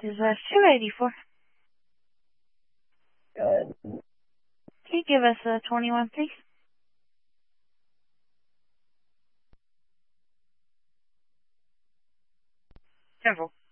Is 284. Good. Can you give us 21, please? Careful.